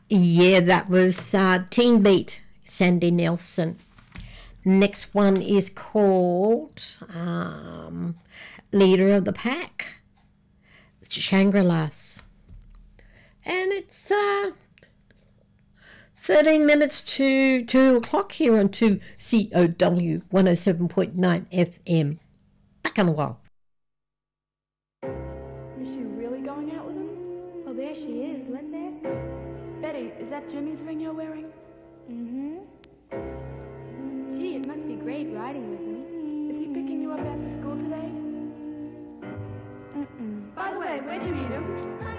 Yeah, that was Teen Beat, Sandy Nelson. Next one is called Leader of the Pack, Shangri-Las. And it's 13 minutes to 2 o'clock here on 2COW 107.9 FM. Back on the wall. Is she really going out with him? Oh, there she is. Let's ask her. Betty, is that Jimmy's ring you're wearing? Mm-hmm. Gee, it must be great riding with him. Is he picking you up after school today? Mm-mm. By the way, where'd you meet him?